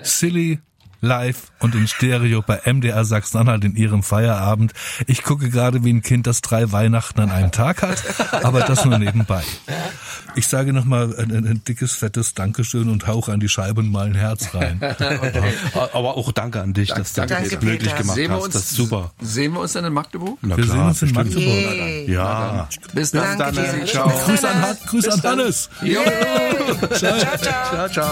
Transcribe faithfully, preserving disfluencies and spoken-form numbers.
Silly live und in Stereo bei M D R Sachsen-Anhalt in ihrem Feierabend. Ich gucke gerade, wie ein Kind, das drei Weihnachten an einem Tag hat, aber das nur nebenbei. Ich sage nochmal ein, ein dickes, fettes Dankeschön und hauche an die Scheibe und mal ein Herz rein. Aber auch danke an dich, Danke, dass du danke, das Peter. möglich gemacht Sehen wir hast. uns, Das ist super. Sehen wir uns dann in Magdeburg? Na Wir klar, sehen uns in bestimmt. Magdeburg. Yay. Ja. Bis dann. Danke dir. Ciao. Grüß an, Grüß an Hannes. Jo. Ciao, ciao. Ciao, ciao.